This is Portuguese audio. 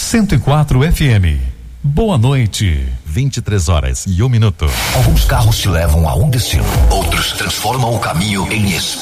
104 FM. Boa noite. 23h01. Alguns carros te levam a um destino, outros transformam o caminho em